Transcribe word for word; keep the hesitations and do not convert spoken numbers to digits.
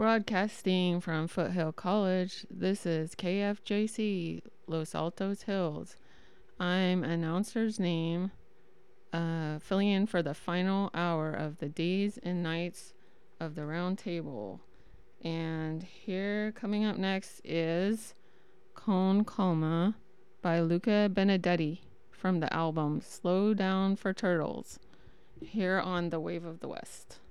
Broadcasting from Foothill College, this is K F J C, Los Altos Hills. I'm announcer's name, uh, filling in for the final hour of the days and nights of the round table. And here, coming up next, is Con Calma by Luca Benedetti from the album Slow Down for Turtles, here on The Wave of the West.